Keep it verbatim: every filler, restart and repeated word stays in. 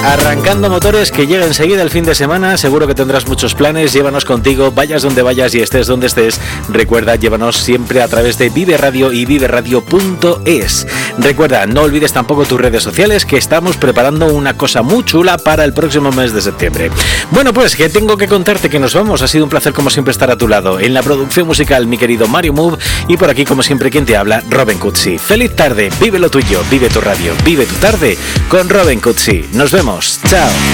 Arrancando motores, que llega enseguida el fin de semana. Seguro que tendrás muchos planes. Llévanos contigo, vayas donde vayas y estés donde estés. Recuerda, llévanos siempre a través de Vive Radio y vive radio punto es. Recuerda, no olvides tampoco tus redes sociales, que estamos preparando una cosa muy chula para el próximo mes de septiembre. Bueno, pues que tengo que contarte que nos vamos. Ha sido un placer como siempre estar a tu lado. En la producción musical, mi querido Mario Move, y por aquí como siempre quien te habla, Robin Cutsi. Feliz tarde, vive lo tuyo, vive tu radio, vive tu tarde con Robin Cutsi. Nos vemos, chao.